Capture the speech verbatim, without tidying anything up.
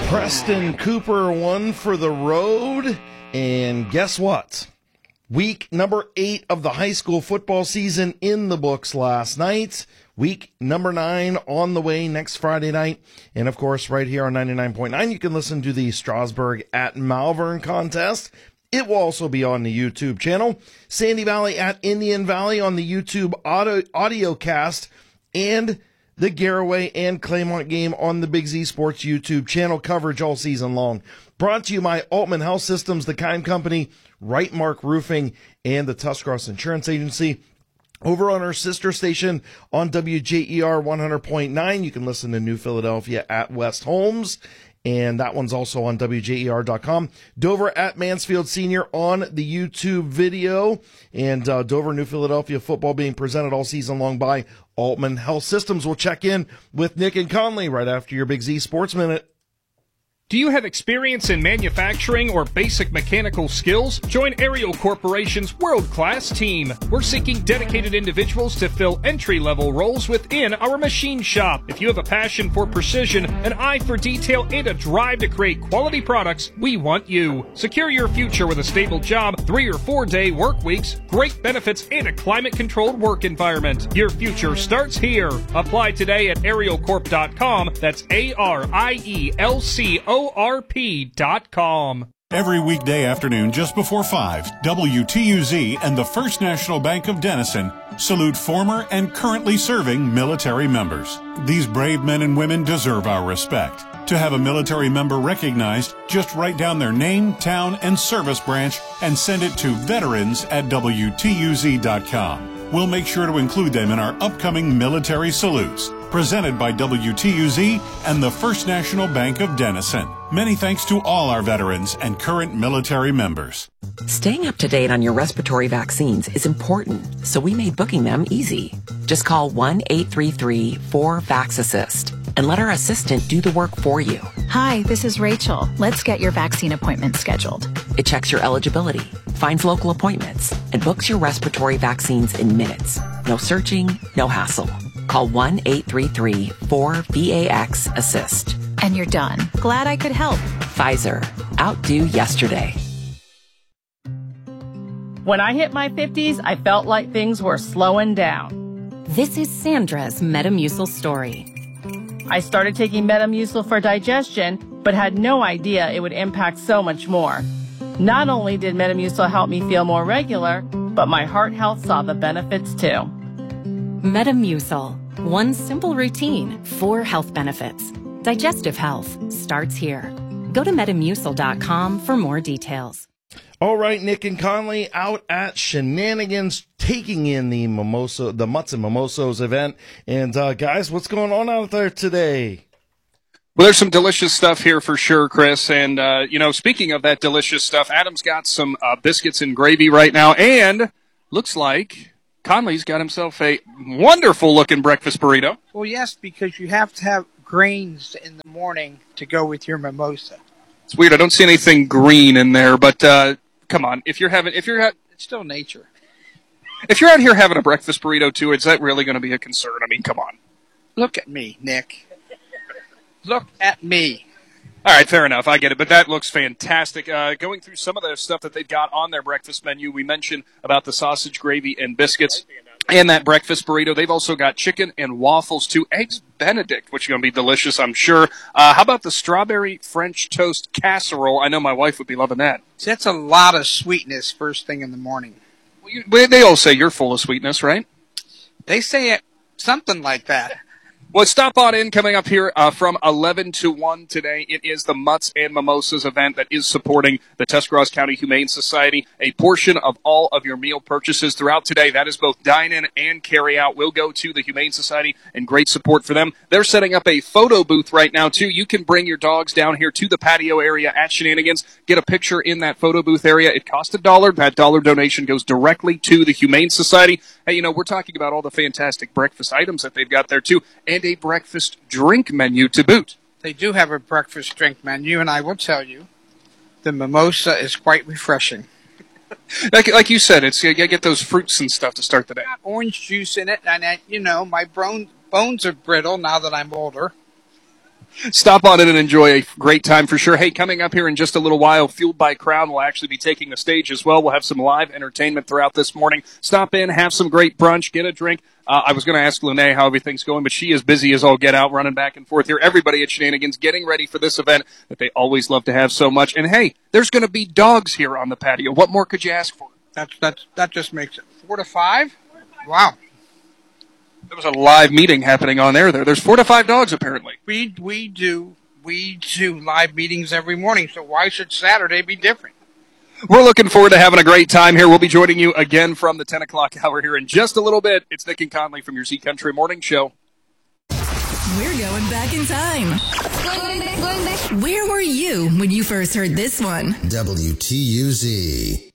Preston Cooper won for the road, and guess what? Week number eight of the high school football season in the books last night. Week number nine on the way next Friday night. And, of course, right here on ninety-nine point nine, you can listen to the Strasburg at Malvern contest. It will also be on the YouTube channel. Sandy Valley at Indian Valley on the YouTube audio, audio cast, and the Garaway and Claymont game on the Big Z Sports YouTube channel. Coverage all season long. Brought to you by Altman Health Systems, The Kind Company, Right Mark Roofing, and the Tuscross Insurance Agency. Over on our sister station on W J E R one hundred point nine, you can listen to New Philadelphia at West Holmes, and that one's also on W J E R dot com. Dover at Mansfield Senior on the YouTube video, and uh, Dover, New Philadelphia football being presented all season long by Altman Health Systems. We'll check in with Nick and Conley right after your Big Z Sports Minute. Do you have experience in manufacturing or basic mechanical skills? Join Ariel Corporation's world-class team. We're seeking dedicated individuals to fill entry-level roles within our machine shop. If you have a passion for precision, an eye for detail, and a drive to create quality products, we want you. Secure your future with a stable job, three or four-day work weeks, great benefits, and a climate-controlled work environment. Your future starts here. Apply today at ariel corp dot com. That's A R I E L C O O R P dot com. Every weekday afternoon just before five, W T U Z and the First National Bank of Denison salute former and currently serving military members. These brave men and women deserve our respect. To have a military member recognized, just write down their name, town, and service branch and send it to veterans at W T U Z dot com. We'll make sure to include them in our upcoming military salutes. Presented by W T U Z and the First National Bank of Denison. Many thanks to all our veterans and current military members. Staying up to date on your respiratory vaccines is important, so we made booking them easy. Just call one eight three three four vax assist and let our assistant do the work for you. Hi, this is Rachel. Let's get your vaccine appointment scheduled. It checks your eligibility, finds local appointments, and books your respiratory vaccines in minutes. No searching, no hassle. Call one eight three three four V A X assist. And you're done. Glad I could help. Pfizer. Outdo yesterday. When I hit my fifties, I felt like things were slowing down. This is Sandra's Metamucil story. I started taking Metamucil for digestion, but had no idea it would impact so much more. Not only did Metamucil help me feel more regular, but my heart health saw the benefits too. Metamucil. One simple routine, four health benefits. Digestive health starts here. Go to metamucil dot com for more details. All right, Nick and Conley out at Shenanigans, taking in the Mimosa, the Mutts and Mimosos event. And uh, guys, what's going on out there today? Well, there's some delicious stuff here for sure, Chris. And, uh, you know, speaking of that delicious stuff, Adam's got some uh, biscuits and gravy right now. And looks like Conley's got himself a wonderful-looking breakfast burrito. Well, yes, because you have to have grains in the morning to go with your mimosa. It's weird. I don't see anything green in there, but uh, come on. If you're having, if you're, ha- It's still nature. if you're out here having a breakfast burrito too, is that really going to be a concern? I mean, come on. Look at me, Nick. Look at me. All right, fair enough. I get it, but that looks fantastic. Uh, going through some of the stuff that they've got on their breakfast menu, we mentioned about the sausage, gravy, and biscuits, and that breakfast burrito. They've also got chicken and waffles, too. Eggs Benedict, which is going to be delicious, I'm sure. Uh, how about the strawberry French toast casserole? I know my wife would be loving that. See, that's a lot of sweetness first thing in the morning. Well, you, they all say you're full of sweetness, right? They say it, something like that. Well, stop on in coming up here uh, from eleven to one today. It is the Mutts and Mimosas event that is supporting the Tuscarawas County Humane Society. A portion of all of your meal purchases throughout today, that is both dine-in and carry-out, will go to the Humane Society, and great support for them. They're setting up a photo booth right now, too. You can bring your dogs down here to the patio area at Shenanigans, get a picture in that photo booth area. It costs a dollar. That dollar donation goes directly to the Humane Society. Hey, you know, we're talking about all the fantastic breakfast items that they've got there, too, and a breakfast drink menu to boot. They do have a breakfast drink menu, and I will tell you, the mimosa is quite refreshing. like, like you said, it's you get those fruits and stuff to start the day. Got orange juice in it, and I, you know, my bone, bones are brittle now that I'm older. Stop on in and enjoy a great time for sure. Hey, coming up here in just a little while, Fueled by Crown will actually be taking the stage as well. We'll have some live entertainment throughout this morning. Stop in, have some great brunch, get a drink. Uh, I was going to ask Lene how everything's going, but she is busy as all get out, running back and forth here. Everybody at Shenanigans getting ready for this event that they always love to have so much. And hey, there's going to be dogs here on the patio. What more could you ask for? That's, that's, that just makes it four to five? Wow. There was a live meeting happening on air there. There's four to five dogs, apparently. We we do we do live meetings every morning, so why should Saturday be different? We're looking forward to having a great time here. We'll be joining you again from the ten o'clock hour here in just a little bit. It's Nick and Conley from your Z Country Morning Show. We're going back in time. Going back, going back. Where were you when you first heard this one? W T U Z.